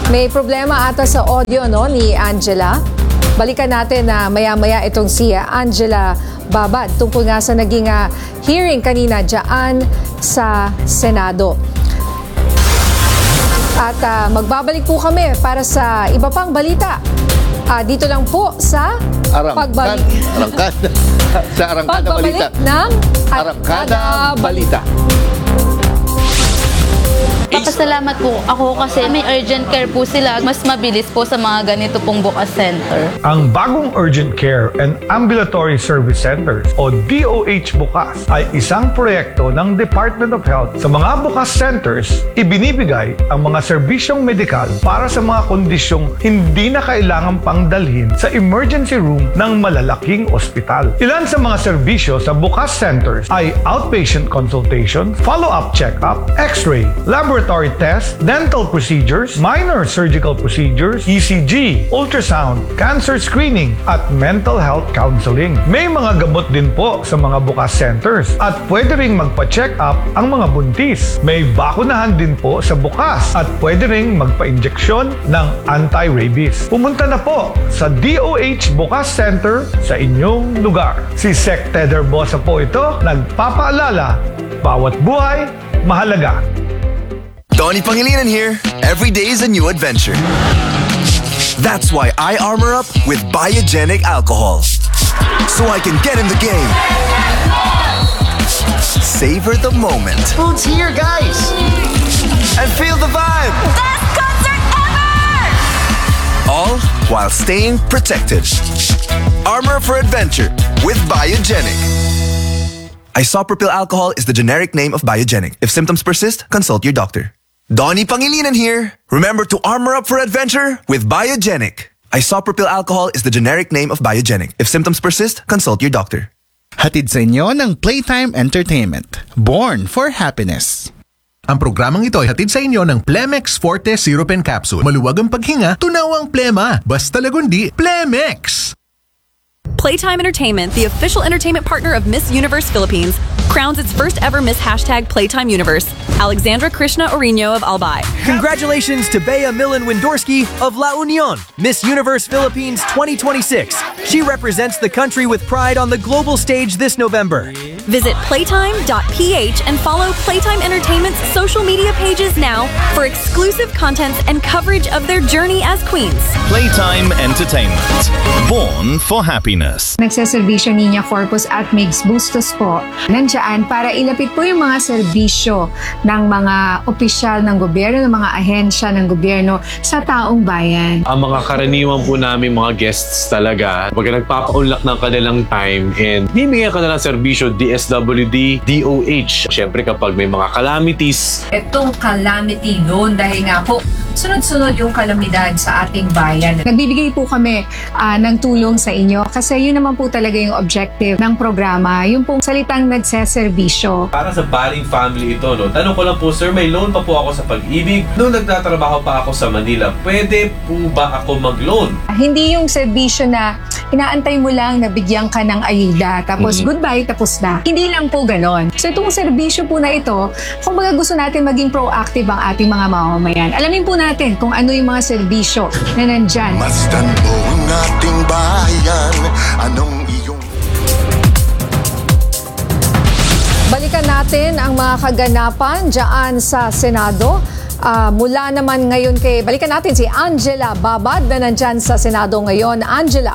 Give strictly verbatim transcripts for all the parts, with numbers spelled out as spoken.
May problema ata sa audio no, ni Angela. Balikan natin na maya-maya itong si Angela Babad tungkol nga sa naging uh, hearing kanina dyan sa Senado. At uh, magbabalik po kami para sa iba pang balita. Uh, dito lang po sa Arangkada, pagbalik. Arangkada, sa Arangkada Pagbabalik Balita. ng Arangkada Balita. Papasalamat po ako kasi may urgent care po sila. Mas mabilis po sa mga ganito pong bukas center. Ang bagong Urgent Care and Ambulatory Service Centers o D O H Bukas ay isang proyekto ng Department of Health. Sa mga bukas centers, ibinibigay ang mga serbisyong medikal para sa mga kondisyong hindi na kailangan pang dalhin sa emergency room ng malalaking ospital. Ilan sa mga serbisyo sa bukas centers ay outpatient consultation, follow-up check-up, x-ray, laboratory tests, dental procedures, minor surgical procedures, E C G, ultrasound, cancer screening, at mental health counseling. May mga gamot din po sa mga bukas centers at pwede ring magpa-check up ang mga buntis. May bakunahan din po sa bukas at pwede ring magpa-injeksyon ng anti-rabies. Pumunta na po sa D O H Bukas Center sa inyong lugar. Si Sec Teder Bosa po ito, nagpapaalala, bawat buhay, mahalaga. Donnie Pangilinan here. Every day is a new adventure. That's why I armor up with Biogenic alcohol. So I can get in the game. Savor the moment. Food's here, guys! And feel the vibe. Best concert ever! All while staying protected. Armor for adventure with Biogenic. Isopropyl alcohol is the generic name of Biogenic. If symptoms persist, consult your doctor. Donnie Pangilinan here. Remember to armor up for adventure with Biogenic. Isopropyl alcohol is the generic name of Biogenic. If symptoms persist, consult your doctor. Hatid sa inyo ng Playtime Entertainment. Born for happiness. Ang programang ito ay hatid sa inyo ng Plemex Forte Syrup and Capsule. Maluwag ang paghinga, tunaw ang plema. Basta lagundi, Plemex! Playtime Entertainment, the official entertainment partner of Miss Universe Philippines, crowns its first ever Miss Hashtag Playtime Universe, Alexandra Krishna Orino of Albay. Congratulations to Bea Millen Windorski of La Union, Miss Universe Philippines twenty twenty-six. She represents the country with pride on the global stage this November. Visit playtime dot p h and follow Playtime Entertainment's social media pages now for exclusive contents and coverage of their journey as queens. Playtime Entertainment. Born for happiness. Nagseservisyo Niña Corpus at Migs Bustos po nandiyan para ilapit po yung mga serbisyo ng mga opisyal ng gobyerno, ng mga ahensya ng gobyerno sa taong bayan. Ang mga karaniwan po namin mga guests talaga, pag nagpapaunlak ng kanilang time and bibigyan ka na ng serbisyo D S W D, D O H. Siyempre kapag may mga calamities. Itong calamity loan dahil nga po sunod-sunod yung kalamidad sa ating bayan. Nagbibigay po kami uh, ng tulong sa inyo kasi yun naman po talaga yung objective ng programa, yung pong salitang nagseservisyo. Para sa Baling family ito, no? Tanong ko lang po, sir, may loan pa po ako sa Pag-ibig. Noong nagtatrabaho pa ako sa Manila, pwede po ba ako mag-loan? Hindi yung serbisyo na inaantay mo lang na bigyan ka ng ayuda, tapos mm-hmm. goodbye, tapos na. Hindi lang po ganon. So itong serbisyo po na ito, kung baga gusto natin maging proactive ang ating mga mamamayan, alamin po natin kung ano yung mga serbisyo na nandyan. Masdan po ang ating bayan, anong iyong... Balikan natin ang mga kaganapan dyan sa Senado. Uh, mula naman ngayon kay, balikan natin si Angela Babad na nandyan sa Senado ngayon. Angela.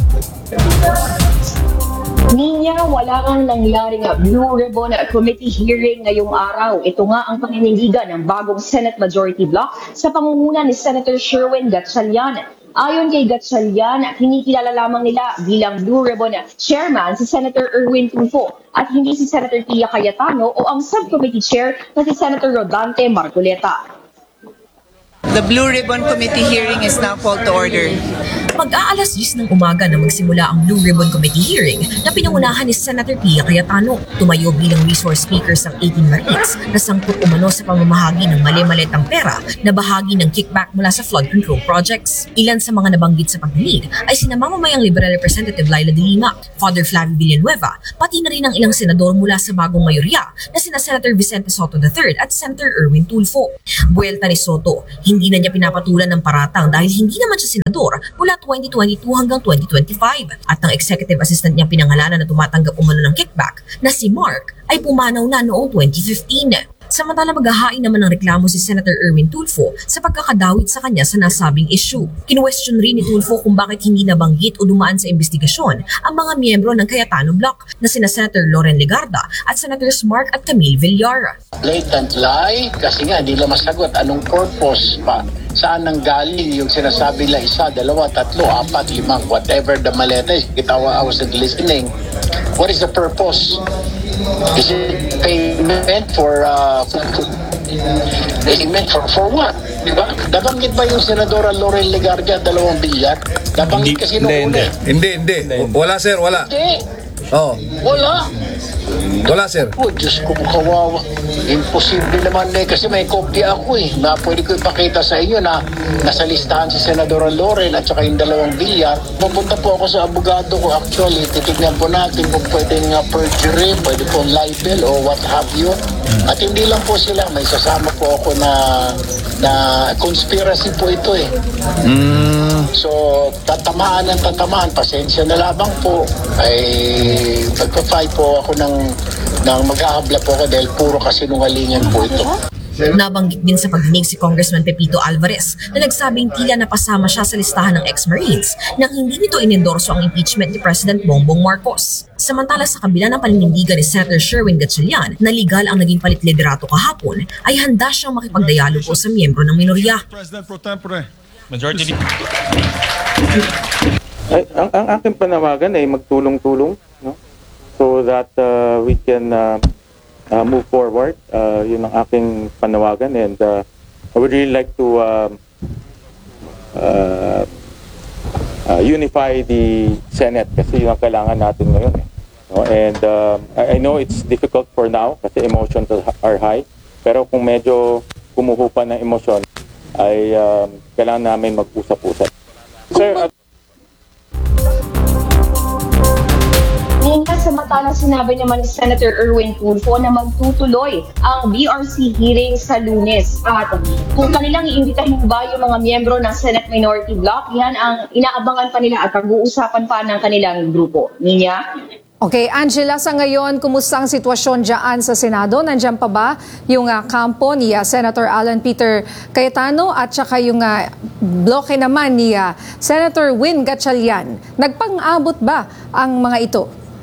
Ninya, wala kang nangyaring Blue Ribbon Committee hearing ngayong araw. Ito nga ang paninindigan ng bagong Senate Majority Bloc sa pangunguna ni Senator Sherwin Gatchalian. Ayon kay Gatchalian, kinikilala lamang nila bilang Blue Ribbon Chairman si Senator Erwin Tulfo at hindi si Senator Tia Cayetano o ang Subcommittee Chair na si Senator Rodante Marcoleta. The Blue Ribbon Committee hearing is now called to order. Mag-aalas diyes ng umaga na magsimula ang Blue Ribbon Committee hearing na pinangunahan ni Senator Pia Cayetano. Tumayo bilang resource speakers ang eighteen Marines na sangkot umano sa pamamahagi ng mali-malitang pera na bahagi ng kickback mula sa flood control projects. Ilan sa mga nabanggit sa pagdinig ay sina mamamayang Liberal Representative Laila de Lima, Father Flavio Villanueva, pati na rin ang ilang senador mula sa bagong mayorya na sina Senator Vicente Soto the third at Senator Erwin Tulfo. Buwelta ni Soto, hindi na niya pinapatulan ng paratang dahil hindi naman siya senador mula twenty twenty-two hanggang twenty twenty-five at ang executive assistant niya pinangalanan na tumatanggap umano ng kickback na si Mark ay pumanaw na noong twenty fifteen. Samantala maghahain naman ng reklamo si Senator Erwin Tulfo sa pagkakadawit sa kanya sa nasabing issue. Kinwestiyon rin ni Tulfo kung bakit hindi nabanggit o dumaan sa investigasyon ang mga miyembro ng Cayetano Bloc na sina Senator Loren Legarda at Senators Mark at Camille Villar. Blatant lie kasi nga hindi lang masagot anong purpose pa. Saan nang galing yung sinasabi la isa, dalawa, tatlo, apat, limang, whatever the maleta is. Kita I was listening. What is the purpose? Is it payment for uh, payment for, for what? Diba? Nabanggit ba yung Senadora Loren Legarda dalawang bilyar? Nabanggit kasi noong una. Hindi, hindi. Wala sir, wala. Hindi. Oh. Wala. Wala sir. Oh, Diyos ko, kawawa. Imposible naman eh, kasi may kopya ako eh, na pwede ko ipakita sa inyo na nasa listahan si Senadora Loren at saka yung dalawang bilyar. Pupunta po ako sa abogado ko actually, titignan po natin kung pwede nga perjury, pwede po libel o what have you. At hindi lang po sila, may sasama po ako na na conspiracy po ito eh. Mm. So, tatamaan ng tatamaan, pasensya na lamang po, ay magpa-fight po ako ng, ng mag-ahabla po ako dahil puro kasinungalingan po ito. Nabanggit din sa pagdinig si Congressman Pepito Alvarez na nagsabing tila napasama siya sa listahan ng ex-Marines nang hindi nito inendorso ang impeachment ni President Bongbong Marcos. Samantala sa kabila ng paninindigan ni Senator Sherwin Gatchalian na legal ang naging palit-liderato kahapon, ay handa siyang makipagdialogo sa miyembro ng minorya. Majority. Ay, ang, ang aking panawagan ay magtulong-tulong, no? So that uh, we can uh, uh, move forward. Uh, yun ang aking panawagan, and uh, I would really like to uh, uh, uh, unify the Senate kasi yun ang kailangan natin ngayon. Eh. No? And uh, I, I know it's difficult for now kasi emotions are high, pero kung medyo kumuhupa ng emosyon, ay uh, kailangan namin mag-usap-usap. Sir, uh, Ngayon, samantala sinabi naman ni Senator Erwin Tulfo na magtutuloy ang B R C hearing sa Lunes. At kung kanilang iimbitahin ba yung mga miyembro ng Senate Minority Bloc, yan ang inaabangan pa nila at pag-uusapan pa ng kanilang grupo. Ninya? Okay, Angela, sa ngayon, kumusta ang sitwasyon dyan sa Senado? Nandiyan pa ba yung uh, kampo ni uh, Senator Alan Peter Cayetano at saka yung uh, bloke naman ni uh, Senator Win Gatchalian? Nagpang-abot ba ang mga ito?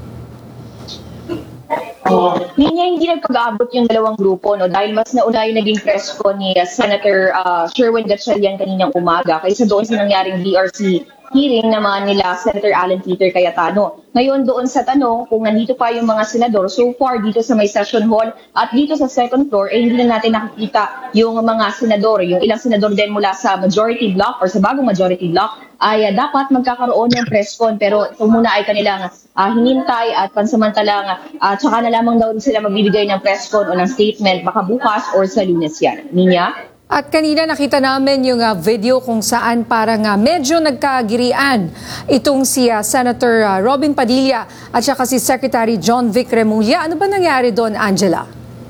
Hindi niya hindi nagpag-aabot yung dalawang grupo, no, dahil mas nauna yung naging press ko ni uh, Senator uh, Sherwin Gatchalian kaninang umaga kaysa doon sa nangyaring B R C hearing naman nila Senator Alan Peter Cayetano. Ngayon doon sa tanong kung nandito pa yung mga senador, so far dito sa may session hall at dito sa second floor, eh hindi na natin nakikita yung mga senador. Yung ilang senador din mula sa majority block or sa bagong majority block ay uh, dapat magkakaroon ng press con, pero ito muna ay kanilang uh, hinintay at pansamantalang uh, tsaka na lamang daw sila magbibigay ng press con o ng statement baka bukas or sa Lunes yan. Ninya? At kanina nakita namin yung uh, video kung saan parang uh, medyo nagkagirian itong si uh, Senator uh, Robin Padilla at saka si Secretary John Vic Remulla. Ano ba nangyari doon, Angela?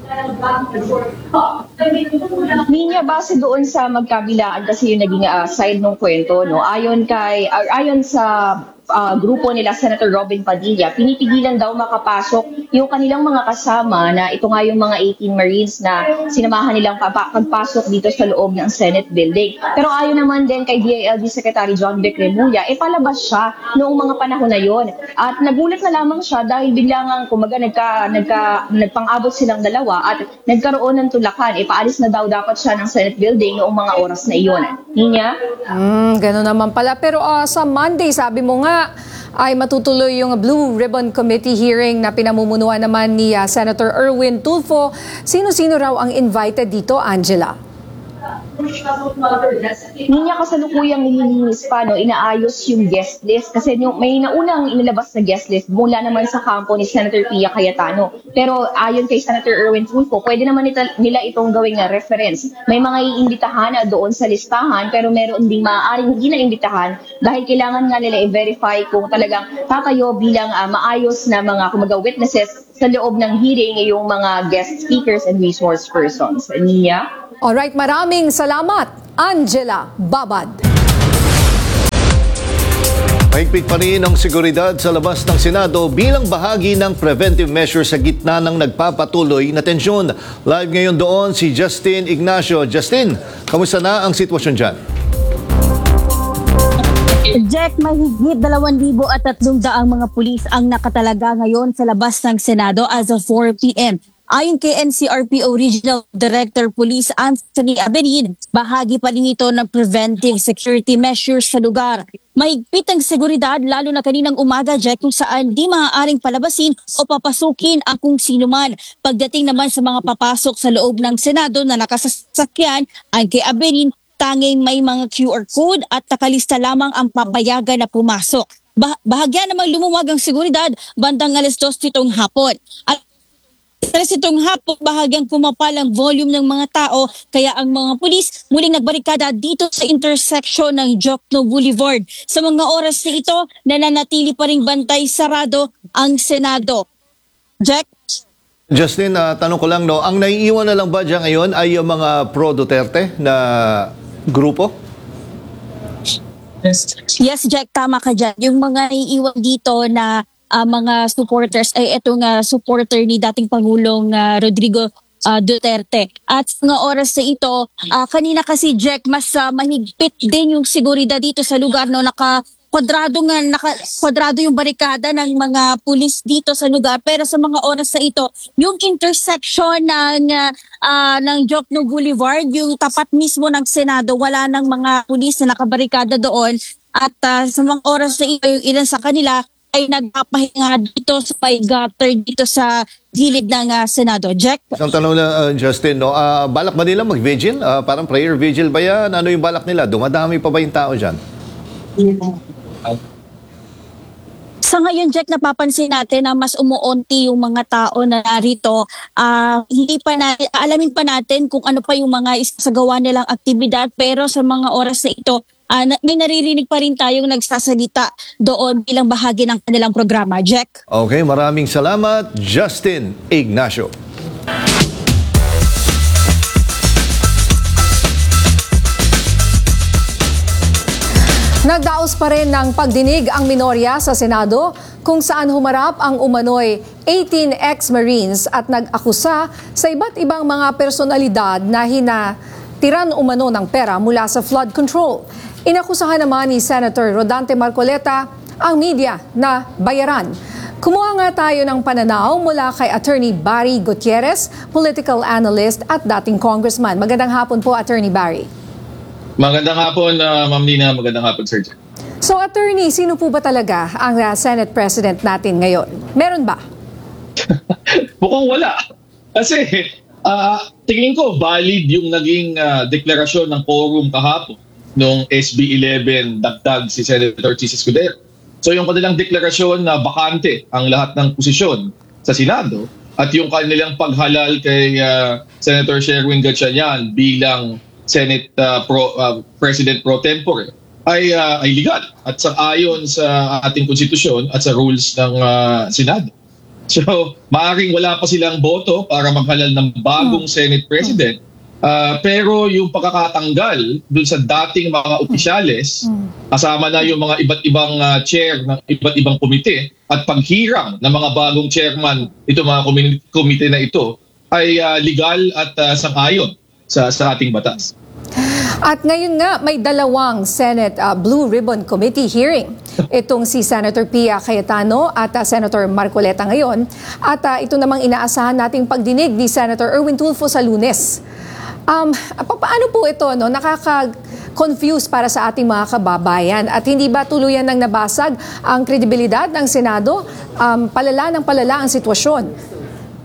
Ninya, base doon sa magkabilaan kasi yung naging uh, side ng kwento, no? Ayon kay uh, ayon sa uh, grupo nila Senator Robin Padilla, pinipigilan daw makapasok yung kanilang mga kasama na ito nga yung mga eighteen Marines na sinamahan nilang pagpasok dito sa loob ng Senate building. Pero ayon naman din kay D I L G Secretary John Vic Remulla, eh palabas siya noong mga panahon na yon. At nagulat na lamang siya dahil biglang kumaga nagka, nagka, nagpang-abot silang dalawa at nagkaroon ng tulakan. E paalis na daw dapat siya ng Senate building noong mga oras na iyon. Ninya? Hmm, gano'n naman pala. Pero uh, sa Monday, sabi mo nga, ay matutuloy yung Blue Ribbon Committee hearing na pinamumunuan naman ni uh, Senator Erwin Tulfo. Sino-sino raw ang invited dito, Angela? Niya kasalukuyang nililinis pa, no, inaayos yung guest list kasi yung, may naunang inilabas na guest list mula naman sa kampo ni Senator Pia Cayetano. Pero ayon kay Senator Erwin Tulfo, pwede naman ita, nila itong gawing na reference. May mga iimbitahan na doon sa listahan pero meron ding maaaring hindi na imbitahan dahil kailangan nga nila i-verify kung talagang tatayo bilang uh, maayos na mga kumaga witnesses sa loob ng hearing yung mga guest speakers and resource persons. Nia? Alright, maraming salamat, Angela Babad. Mahigpit pa rin ang seguridad sa labas ng Senado bilang bahagi ng preventive measure sa gitna ng nagpapatuloy na tensyon. Live ngayon doon si Justin Ignacio. Justin, kamusta na ang sitwasyon dyan? Jack, mahigit dalawang libo at tatlong daang mga pulis ang nakatalaga ngayon sa labas ng Senado as of four p.m. Ayon kay N C R P O Regional Director Police Anthony Aberin, bahagi pa rin ito ng preventive security measures sa lugar. Mahigpit ang seguridad lalo na kaninang umaga, Jack, kung saan di maaaring palabasin o papasukin ang kung sino man. Pagdating naman sa mga papasok sa loob ng Senado na nakasasakyan, ayon kay Aberin, tanging may mga Q R code at nakalista lamang ang papayagan na pumasok. Bah- bahagya namang lumuwag ang seguridad bandang alas dos nitong hapon. At Tres itong hapon, bahagyang pumapal ang volume ng mga tao kaya ang mga pulis muling nagbarikada dito sa intersection ng Jokno Boulevard. Sa mga oras na ito, nananatili pa ring bantay sarado ang Senado. Jack? Justin, uh, tanong ko lang, no, ang naiiwan na lang ba dyan ngayon ay yung mga pro-Duterte na grupo? Yes, Jack, tama ka dyan. Yung mga naiiwan dito na Uh, mga supporters ay itong uh, supporter ni dating Pangulong uh, Rodrigo uh, Duterte. At sa mga oras na ito, uh, kanina kasi, Jack, mas uh, mahigpit din yung seguridad dito sa lugar, no? Naka kwadrado nga naka kwadrado yung barikada ng mga pulis dito sa lugar, pero sa mga oras na ito, yung intersection ng uh, uh, ng Jokno Boulevard, yung tapat mismo ng Senado, wala nang mga pulis na nakabarikada doon. At uh, sa mga oras na ito, yung ilan sa kanila ay nagpapahinga dito sa gutter dito sa gilid ng uh, Senado. Jack? Isang tanong na, uh, Justin, no? Uh, balak ba nila mag-vigil? Uh, parang prayer vigil ba yan? Ano yung balak nila? Dumadami pa ba yung tao dyan? Sa ngayon, Jack, napapansin natin na mas umuunti yung mga tao na narito. Uh, hindi pa na, alamin pa natin kung ano pa yung mga isasagawa nilang aktibidad, pero sa mga oras na ito, Uh, may naririnig pa rin tayong nagsasalita doon bilang bahagi ng kanilang programa. Jack? Okay, maraming salamat, Justin Ignacio. Nagdaos pa rin ng pagdinig ang minorya sa Senado kung saan humarap ang umano'y eighteen ex-Marines at nag-akusa sa iba't ibang mga personalidad na hinatiran umano ng pera mula sa flood control. Inakusahan naman ni Senator Rodante Marcoleta ang media na bayaran. Kumuha nga tayo ng pananaw mula kay Attorney Barry Gutierrez, political analyst at dating congressman. Magandang hapon po, Attorney Barry. Magandang hapon, uh, Ma'am Lina. Magandang hapon, Sir. So, Attorney, sino po ba talaga ang uh, Senate President natin ngayon? Meron ba? Mukhang wala. Kasi uh, tingin ko valid yung naging uh, deklarasyon ng quorum kahapon noong S B eleven dagdag si Senator Chis Escudero. So yung kanilang deklarasyon na bakante ang lahat ng posisyon sa Senado at yung kanilang paghalal kay uh, Senator Sherwin Gatchalian bilang Senate uh, pro, uh, President pro tempore ay, uh, ay legal at sang-ayon sa ating konstitusyon at sa rules ng uh, Senado. So maaaring wala pa silang boto para maghalal ng bagong Senate President. Uh, pero yung pagkakatanggal dun sa dating mga opisyales, kasama na yung mga iba't ibang uh, chair ng iba't ibang komite at paghirang ng mga bagong chairman ito mga komite na ito ay uh, legal at uh, sang-ayon sa, sa ating batas. At ngayon nga, may dalawang Senate uh, Blue Ribbon Committee hearing. Itong si Senator Pia Cayetano at uh, Senator Marcoleta ngayon. At uh, ito namang inaasahan nating pagdinig ni Senator Erwin Tulfo sa Lunes. Um, paano po ito, no? Nakaka-confuse para sa ating mga kababayan at hindi ba tuluyan nang nabasag ang kredibilidad ng Senado? Um, palala ng palala ang sitwasyon.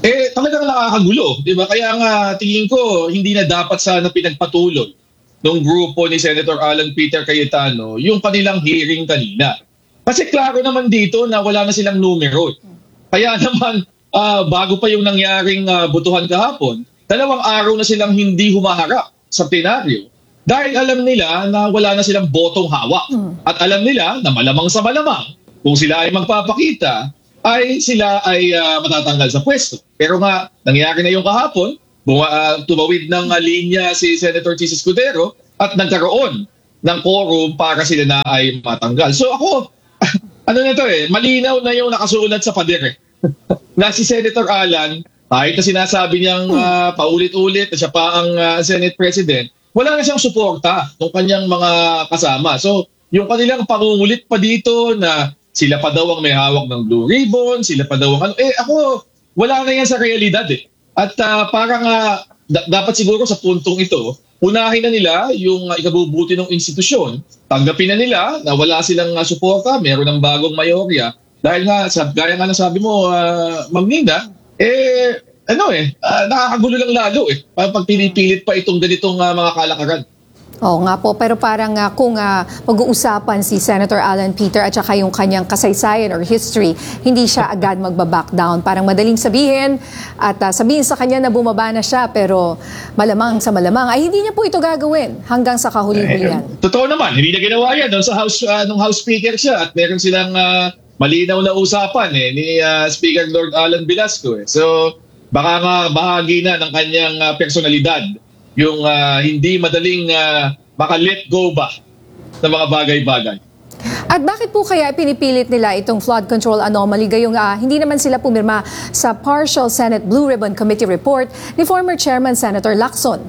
eh talagang nakakagulo, di ba? Kaya nga tingin ko hindi na dapat sana pinagpatuloy ng grupo ni Senator Alan Peter Cayetano yung kanilang hearing kanina. Kasi klaro naman dito na wala na silang numero. Kaya naman uh, bago pa yung nangyaring uh, butuhan kahapon, dalawang araw na silang hindi humaharap sa plenaryo dahil alam nila na wala na silang botong hawak. At alam nila na malamang sa malamang kung sila ay magpapakita ay sila ay uh, matatanggal sa pwesto. Pero nga, nangyari na yung kahapon, bunga, uh, tumawid ng uh, linya si Senator Chis Escudero at nagkaroon ng quorum para sila na ay matanggal. So ako, ano na to eh, malinaw na yung nakasulat sa pader eh. Na si Senator Alan, kahit na sinasabi niyang uh, paulit-ulit na siya pa ang uh, Senate President, wala na siyang suporta ng kanyang mga kasama. So, yung kanilang pangungulit pa dito na sila pa daw ang may hawak ng blue ribbon, sila pa daw ang ano, eh ako, wala na yan sa realidad eh. At uh, parang uh, da- dapat siguro sa puntong ito, unahin na nila yung uh, ikabubuti ng institusyon, tanggapin na nila na wala silang uh, suporta, meron ng bagong mayorya. Dahil nga, sab- gaya nga na sabi mo, uh, Ma'am Nina, eh, ano eh, uh, nakakagulo lang lalo eh. Pag pinipilit pa itong ganitong uh, mga kalakaran. Oo nga po, pero parang uh, kung uh, mag-uusapan si Senator Alan Peter at saka yung kanyang kasaysayan or history, hindi siya agad magbaback down. Parang madaling sabihin at uh, sabihin sa kanya na bumaba na siya, pero malamang sa malamang ay hindi niya po ito gagawin hanggang sa kahuli-hulihan. Eh, totoo naman, hindi na ginawa yan. Doon sa House, uh, nung House Speaker siya at meron silang uh, malinaw na usapan eh, ni uh, Speaker Lord Alan Velasco. Eh. So, baka nga bahagi na ng kanyang uh, personalidad yung uh, hindi madaling uh, maka-let go ba ng mga bagay-bagay. At bakit po kaya pinipilit nila itong flood control anomaly gayong uh, hindi naman sila pumirma sa partial Senate Blue Ribbon Committee report ni former Chairman Senator Lacson?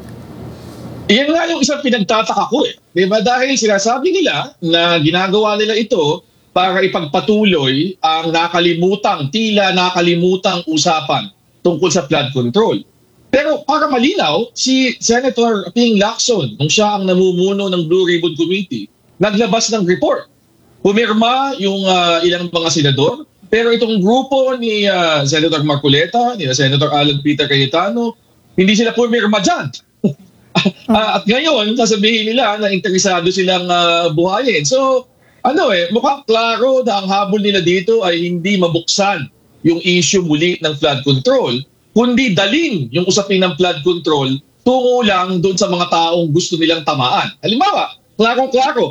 Iyan nga yung isang pinagtataka ko eh. Diba? Dahil sinasabi nila na ginagawa nila ito para ipagpatuloy ang nakalimutang, tila nakalimutang usapan tungkol sa flood control. Pero para malinaw, si Senator Ping Lacson, nung siya ang namumuno ng Blue Ribbon Committee, naglabas ng report. Pumirma yung uh, ilang mga senador, pero itong grupo ni uh, Senator Marcoleta, ni Senator Alan Peter Cayetano, hindi sila pumirma dyan. uh, at ngayon, sasabihin nila na interesado silang uh, buhayin. So, ano eh, mukhang klaro na ang habol nila dito ay hindi mabuksan yung issue muli ng flood control, kundi dalin yung usapin ng flood control tungo lang doon sa mga taong gusto nilang tamaan. Halimbawa, klaro-klaro,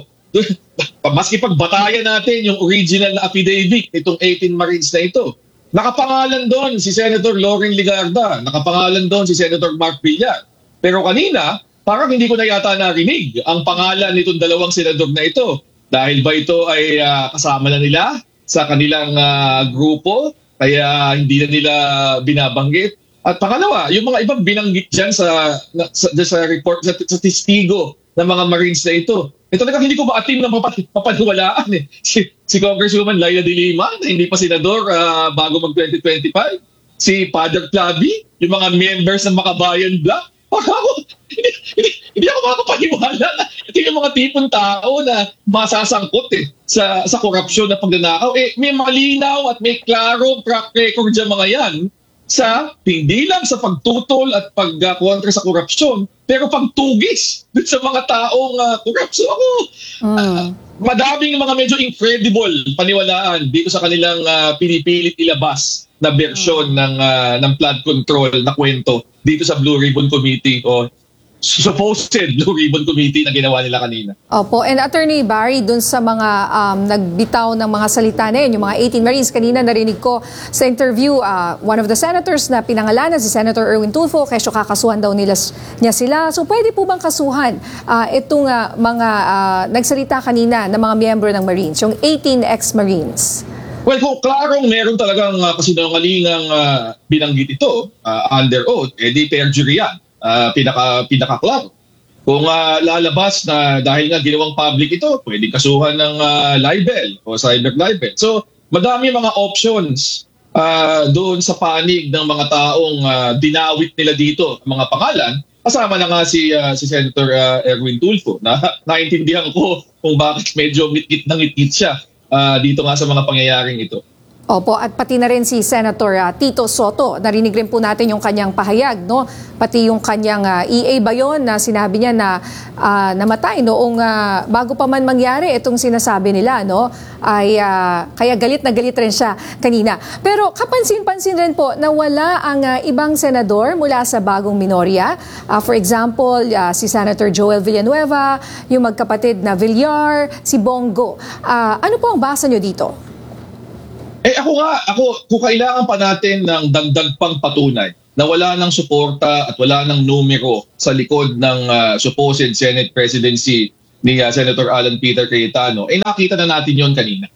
maski pagbatayan natin yung original na affidavit itong eighteen Marines na ito, nakapangalan doon si Senator Loren Ligarda, nakapangalan doon si Senator Mark Villar. Pero kanina, parang hindi ko na yata narinig ang pangalan nitong dalawang senador na ito. Dahil ba ito ay uh, kasama na nila sa kanilang uh, grupo, kaya hindi na nila binabanggit. At pangalawa, yung mga ibang binanggit dyan sa, sa, sa report, sa, sa testigo ng mga Marines na ito. Ito talagang hindi ko maatim na mapaniwalaan eh. Si, si Congresswoman Laila de Lima, na hindi pa senador uh, bago mag twenty twenty-five. Si Father Clavi, yung mga members ng Makabayan Bloc. Ako, hindi, hindi, hindi ako makapaniwala na ito yung mga tipong tao na masasangkot eh, sa, sa korupsyon na pagnanakaw. Eh, may malinaw at may klarong track record dyan mga yan sa hindi lang sa pagtutol at pagkontra uh, sa korupsyon, pero pagtugis dun sa mga taong uh, korupsyon. Ako, mm. uh, madaming mga medyo incredible paniwalaan dito sa kanilang uh, pinipilit ilabas na bersyon mm. ng uh, ng flood control na kwento dito sa Blue Ribbon Committee o supposed Blue Ribbon Committee na ginawa nila kanina. Opo, and Attorney Barry, dun sa mga um, nagbitaw ng mga salita na yun, yung mga eighteen Marines, kanina narinig ko sa interview, uh, one of the senators na pinangalanan, si Senator Erwin Tulfo, kesyo kakasuhan daw nila, niya sila. So pwede po bang kasuhan uh, itong uh, mga uh, nagsalita kanina na mga miyembro ng Marines, yung eighteen ex-Marines? Well, kung klarong meron talagang uh, kasinungalingang uh, binanggit ito uh, under oath, eh di perjury yan. Uh, pinaka, pinaka-klaro. Kung uh, lalabas na dahil nga ginawang public ito, pwedeng kasuhan ng uh, libel o cyber libel. So, madami mga options uh, doon sa panig ng mga taong uh, dinawit nila dito ang mga pangalan. Kasama na nga si, uh, si Senator uh, Erwin Tulfo na naintindihan ko kung bakit medyo ngit-ngit na ngit-ngit siya uh, dito nga sa mga pangyayaring ito. Opo, at pati na rin si Senator uh, Tito Soto. Narinig rin po natin yung kanyang pahayag, no? Pati yung kanyang uh, E A ba yun na sinabi niya na uh, namatay noong uh, bago pa man mangyari itong sinasabi nila, no? Ay uh, kaya galit na galit rin siya kanina. Pero kapansin-pansin rin po na wala ang uh, ibang senador mula sa bagong minorya. Uh, for example, uh, si Senator Joel Villanueva, yung magkapatid na Villar, si Bongo. Uh, ano po ang basa nyo dito? Eh ako nga, ako, kung kailangan pa natin ng dagdag pang patunay na wala ng suporta at wala ng numero sa likod ng uh, supposed Senate presidency ni uh, Senator Alan Peter Cayetano, eh nakita na natin yon kanina.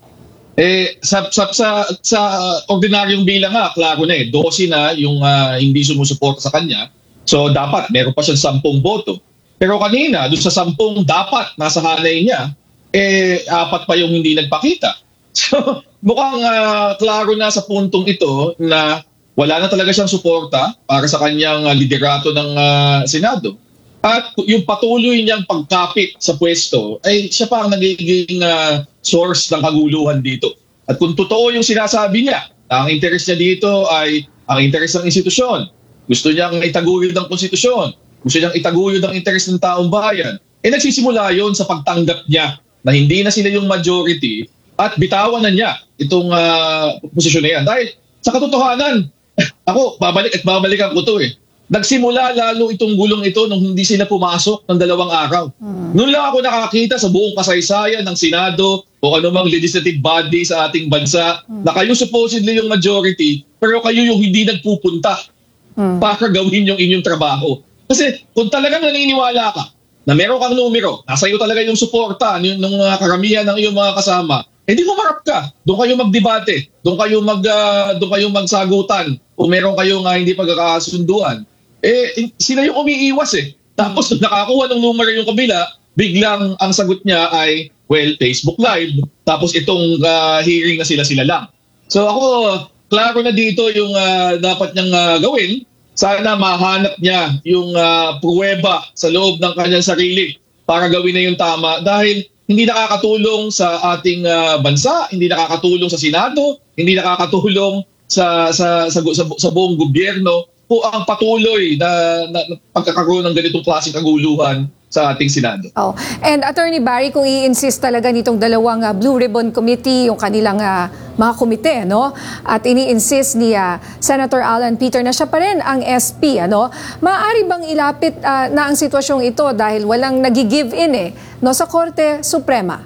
Eh sa, sa, sa, sa ordinaryong bilang nga, klaro na eh, twelve na yung uh, hindi sumusuporta sa kanya. So dapat meron pa siyang sampung boto. Pero kanina, doon sa sampung dapat nasa hanay niya, eh apat pa yung hindi nagpakita. So mukhang uh, klaro na sa puntong ito na wala na talaga siyang suporta para sa kanyang uh, liderato ng uh, Senado. At yung patuloy niyang pagkapit sa pwesto ay siya pa ang nagiging uh, source ng kaguluhan dito. At kung totoo yung sinasabi niya, ang interes niya dito ay ang interes ng institusyon. Gusto niyang itaguyod ang konstitusyon. Gusto niyang itaguyod ang interes ng taong bayan. Eh nagsisimula yon sa pagtanggap niya na hindi na sila yung majority at bitawan na niya itong uh, posisyon na yan. Dahil sa katotohanan, ako, babalik at babalikan ko to eh. Nagsimula lalo itong gulong ito nung hindi sila pumasok ng dalawang araw. Hmm. Noon lang ako nakakita sa buong kasaysayan ng Senado o anumang legislative body sa ating bansa hmm. na kayo supposedly yung majority pero kayo yung hindi nagpupunta hmm. para gawin yung inyong trabaho. Kasi kung talagang naniniwala ka na meron kang numero, nasa iyo talaga yung suporta ng uh, karamihan ng iyong mga kasama, hindi mo marap ka. Doon kayo magdebate, doon kayo mag uh, doon kayo magsagutan o meron kayong uh, hindi pagkakasunduan. Eh sila yung umiiwas eh. Tapos nung nakakuha ng numero yung kabila, biglang ang sagot niya ay well, Facebook Live. Tapos itong uh, hearing na sila-sila lang. So ako, klaro na dito yung uh, dapat niyang uh, gawin. Sana mahanap niya yung uh, pruweba sa loob ng kanyang sarili para gawin na yung tama dahil hindi nakakatulong sa ating uh, bansa, hindi nakakatulong sa Senado, hindi nakakatulong sa sa sa, sa, sa buong gobyerno po ang patuloy na, na, na pagkakaroon ng ganitong klaseng kaguluhan sa ating Senado. Oh. And Attorney Barry, kung i-insist talaga nitong dalawang uh, Blue Ribbon Committee, yung kanilang uh, mga komite, no? At ini-insist ni uh, Senator Alan Peter na siya pa rin ang S P, ano? Maaari bang ilapit uh, na ang sitwasyong ito dahil walang nagi-give in eh, no, sa Korte Suprema?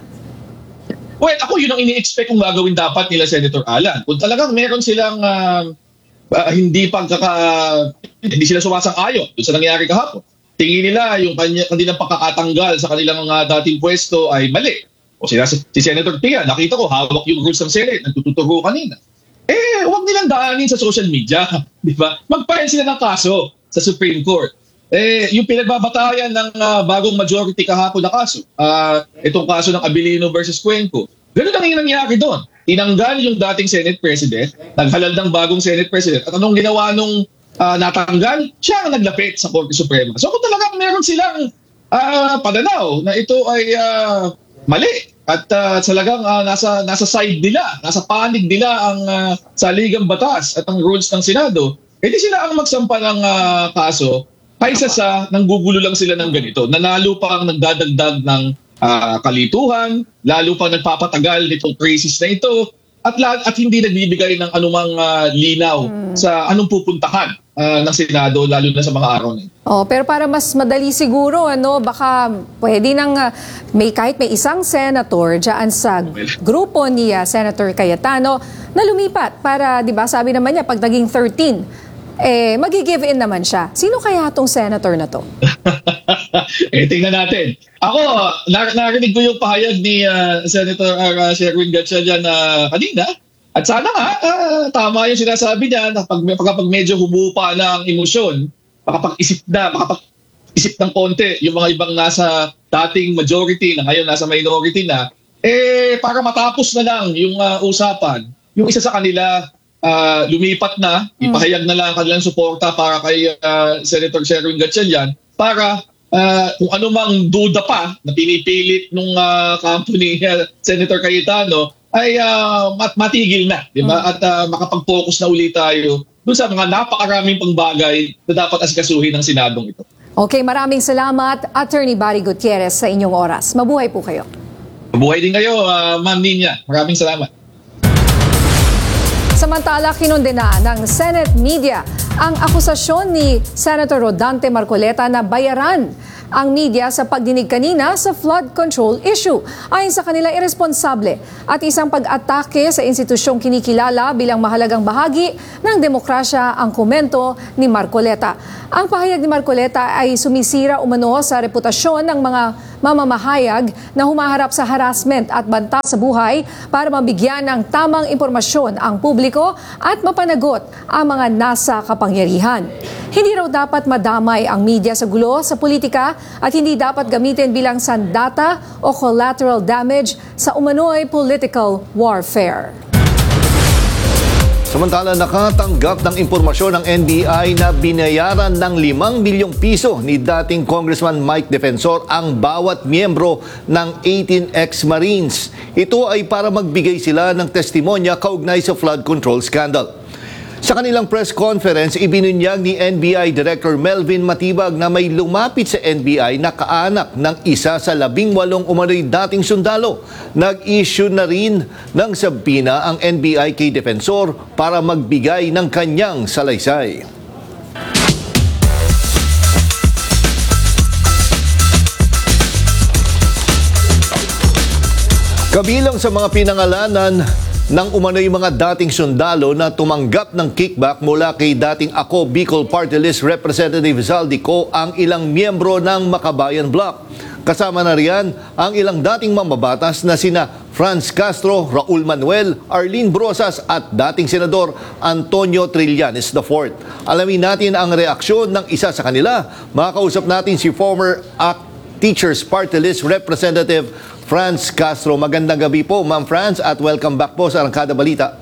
Well, ako yun ang ini-expect kung gagawin dapat nila Senator Alan. Kung talagang meron silang uh, uh, hindi pagkaka hindi sila sumasang-ayon doon sa nangyari kahapon. Tingin nila yung kanya, kanilang pagkakatanggal sa kanilang uh, dating pwesto ay mali. O sila, si Senator Pia, nakita ko hawak yung rules ng Senate, nagtututuro kanina. Eh, huwag nilang daanin sa social media, di ba? Mag-file sila ng kaso sa Supreme Court. Eh, yung pinagbabatayan ng uh, bagong majority kahapon na kaso, uh, itong kaso ng Abilino versus Cuenco, ganun ang yung nangyari doon. Tinanggal yung dating Senate President, naghalal ng bagong Senate President. At anong ginawa nung Uh, natanggal, siya ang naglapit sa Korte Suprema. So kung talagang meron silang uh, pananaw na ito ay uh, mali at uh, talagang uh, nasa, nasa side nila, nasa panig nila ang uh, saligang batas at ang rules ng Senado, edi sila ang magsampa ng uh, kaso kaysa sa nanggugulo lang sila ng ganito. Nanalo pa ang nagdadagdag ng uh, kalituhan, lalo pa nagpapatagal nitong crisis na ito at, at hindi nagbibigay ng anumang uh, linaw hmm. sa anong pupuntahan Uh, ng Senado, lalo na sa mga araw na ito. Oh, pero para mas madali siguro, ano, baka pwede nang uh, may kahit may isang senator diyan sa grupo ni uh, Senator Cayetano na lumipat para, 'di ba, sabi naman niya pag naging thirteen, eh magi-give in naman siya. Sino kaya tong senator na to? eh tingnan natin. Ako, nar- narinig ko yung pahayag ni uh, Senator uh, Sherwin Gatchalian na uh, kanina. At sana nga, uh, tama yung sinasabi niya na pag, pag medyo humupa na ang emosyon, makapag-isip na, makapag-isip ng konti yung mga ibang nasa dating majority na ngayon nasa minority na, eh para matapos na lang yung uh, usapan, yung isa sa kanila uh, lumipat na, mm. ipahayag na lang ang kanilang suporta para kay uh, Senator Sherwin Gatchalian para uh, kung anumang duda pa na pinipilit nung uh, kampo ni uh, Senator Cayetano, ay uh, mat- matigil na, di ba? At uh, makapag-focus na ulit tayo doon sa mga napakaraming pangbagay na dapat asikasuhin ng Senadong ito. Okay, maraming salamat, Attorney Barry Gutierrez, sa inyong oras. Mabuhay po kayo. Mabuhay din kayo, uh, Ma'am Ninya. Maraming salamat. Samantala, kinondena ng Senate media ang akusasyon ni Senator Rodante Marcoleta na bayaran ang media sa pagdinig kanina sa flood control issue. Ayon sa kanila, irresponsable at isang pag-atake sa institusyong kinikilala bilang mahalagang bahagi ng demokrasya ang komento ni Marcoleta. Ang pahayag ni Marcoleta ay sumisira umano sa reputasyon ng mga mamamahayag na humaharap sa harassment at banta sa buhay para mabigyan ng tamang impormasyon ang publiko at mapanagot ang mga nasa kapangyarihan. Hindi raw dapat madamay ang media sa gulo sa politika at hindi dapat gamitin bilang sandata o collateral damage sa umano'y political warfare. Samantala, nakatanggap ng impormasyon ng N B I na binayaran ng limang milyong piso ni dating Congressman Mike Defensor ang bawat miyembro ng eighteen ex-Marines. Ito ay para magbigay sila ng testimonya kaugnay sa flood control scandal. Sa kanilang press conference, ibinunyag ni N B I Director Melvin Matibag na may lumapit sa N B I na kaanak ng isa sa labing walong umano'y dating sundalo. Nag-issue na rin ng sabina ang N B I kay Defensor para magbigay ng kanyang salaysay. Kabilang sa mga pinangalanan ng umano'y mga dating sundalo na tumanggap ng kickback mula kay dating Ako Bicol Party List Representative Zaldico ang ilang miyembro ng Makabayan Bloc. Kasama na riyan ang ilang dating mambabatas na sina Franz Castro, Raul Manuel, Arlene Brosas at dating Senador Antonio Trillanes the fourth. Alamin natin ang reaksyon ng isa sa kanila. Makakausap natin si former A C T Teachers Party List Representative Franz Castro. Magandang gabi po, Ma'am Franz, at welcome back po sa Arangkada Balita.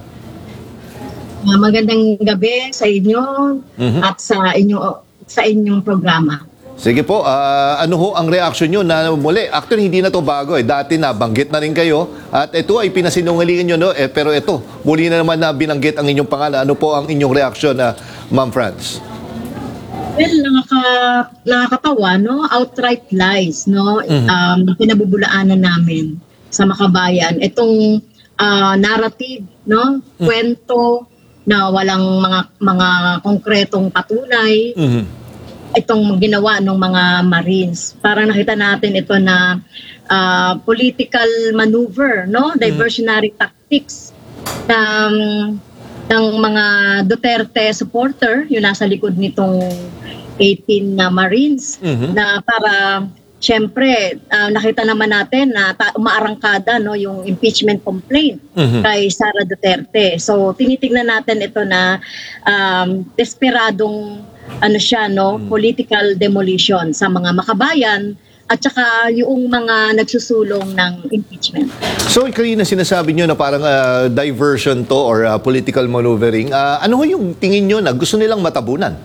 Uh, magandang gabi sa inyo mm-hmm. at sa inyong sa inyong programa. Sige po, uh, ano ho ang reaksyon nyo na muli? Actually, hindi na to bago eh. Dati na, banggit na rin kayo. At ito ay pinasinungalingan nyo, no? Eh, pero ito, muli na naman na binanggit ang inyong pangalan. Ano po ang inyong reaksyon, na Ma'am Franz? Well, nakaka, nakakatawa, no? Outright lies, no? Mm-hmm. Um, pinabubulaanan namin sa Makabayan. Itong uh, narrative, no? Mm-hmm. Kwento na walang mga mga konkretong patunay. Mm-hmm. Itong ginawa ng mga Marines. Parang nakita natin ito na uh, political maneuver, no? Diversionary mm-hmm. tactics ng ng mga Duterte supporter, yung nasa likod nitong eighteen na Marines, mm-hmm. na para, syempre, uh, nakita naman natin na ta- umaarangkada, no, yung impeachment complaint mm-hmm. kay Sara Duterte. So, tinitignan natin ito na um, desperadong ano siya, no, mm-hmm. political demolition sa mga makabayan at saka yung mga nagsusulong ng impeachment. So, kanina sinasabi nyo na parang uh, diversion to or uh, political maneuvering. Uh, ano ho yung tingin nyo na gusto nilang matabunan?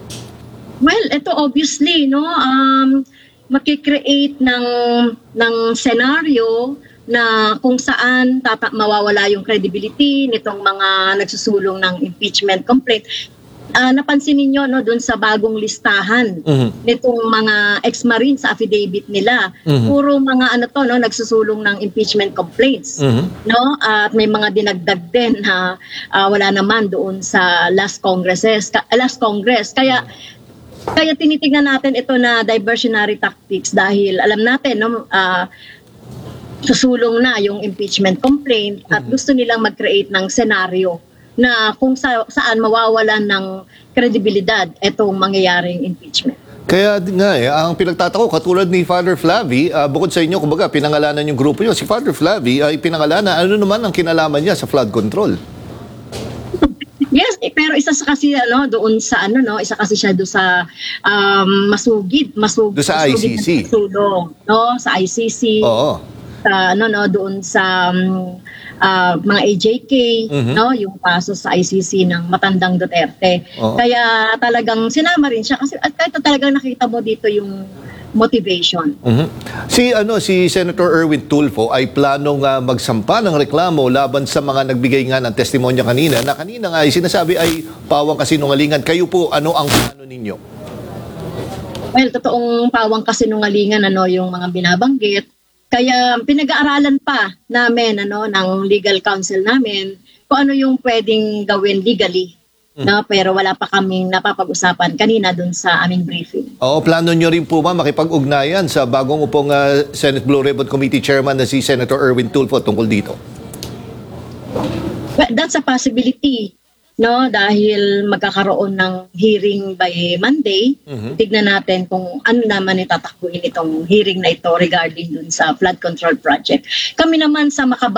Well, ito obviously, no, um, makikreate ng, ng senaryo na kung saan tata- mawawala yung credibility nitong mga nagsusulong ng impeachment complaint. Uh, napansin niyo, no, doon sa bagong listahan mm-hmm. nitong mga ex-Marines sa affidavit nila, mm-hmm. puro mga ano to, no, nagsusulong ng impeachment complaints, mm-hmm. no, uh, at may mga dinagdag din na uh, wala naman doon sa last congresses, uh, last congress. Kaya kaya tinitingnan natin ito na diversionary tactics dahil alam natin, no, uh, susulong na yung impeachment complaint at mm-hmm. gusto nilang mag-create ng senaryo na kung sa, saan mawawalan ng kredibilidad itong mangyayaring impeachment. Kaya nga eh, ang pinagtatako, katulad ni Father Flavie, uh, bukod sa inyo, kumbaga, pinangalanan yung grupo nyo, si Father Flavie ay pinangalanan, ano naman ang kinalaman niya sa flood control? Yes, eh, pero isa sa kasi ano doon sa ano no, isa kasi siya doon sa um, masugid, masugid doon sa I C C. Sulong, no, sa I C C. Oo. Sa ano no, doon sa um, uh, mga A J K, mm-hmm. no, yung kaso sa I C C ng matandang Duterte. Oo. Kaya talagang sinama rin siya kasi at kahit talagang nakita mo dito yung motivation. Mm-hmm. Si ano si Senator Erwin Tulfo ay planong uh, magsampa ng reklamo laban sa mga nagbigay nga ng testimonya kanina na kanina nga ay sinasabi ay pawang kasinungalingan. Kayo po, ano ang plano ninyo? Well, totoong pawang kasinungalingan ano yung mga binabanggit. Kaya pinag-aaralan pa namin ano ng legal counsel namin kung ano yung pwedeng gawin legally. No, pero wala pa kaming napapag-usapan kanina dun sa aming briefing. Oo, plano nyo rin po ba makipag-ugnayan sa bagong upong uh, Senate Blue Ribbon Committee Chairman na si Senator Erwin Tulfo tungkol dito? Well, that's a possibility, no? Dahil magkakaroon ng hearing by Monday. Mm-hmm. Tignan natin kung ano naman itatakbuhin itong hearing na ito regarding dun sa flood control project. Kami naman sa Makaba